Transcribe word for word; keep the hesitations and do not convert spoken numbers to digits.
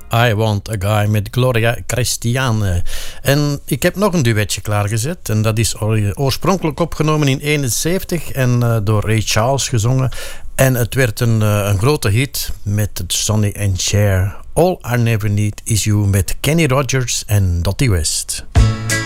I Want a Guy met Gloria Christiane. En ik heb nog een duetje klaargezet. En dat is oorspronkelijk opgenomen in eenenzeventig en uh, door Ray Charles gezongen. En het werd een, uh, een grote hit met Sonny and Cher. All I Never Need Is You met Kenny Rogers en Dottie West.